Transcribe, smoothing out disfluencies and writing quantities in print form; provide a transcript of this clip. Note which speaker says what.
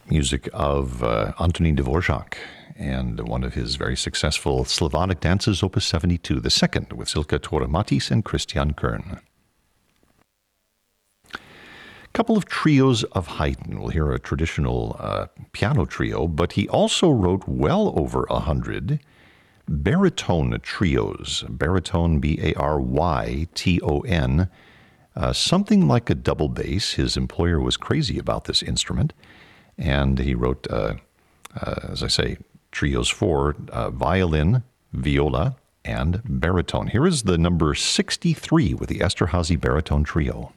Speaker 1: music of Antonín Dvořák and one of his very successful Slavonic dances, Opus 72, the second, with Silke Toramatis and Christian Kern. A couple of trios of Haydn. We'll hear a traditional piano trio, but he also wrote well over 100 baritone trios. Baryton, B-A-R-Y-T-O-N, something like a double bass. His employer was crazy about this instrument, and he wrote, as I say, trios for violin, viola, and baritone. Here is the number 63 with the Esterházy Baritone Trio.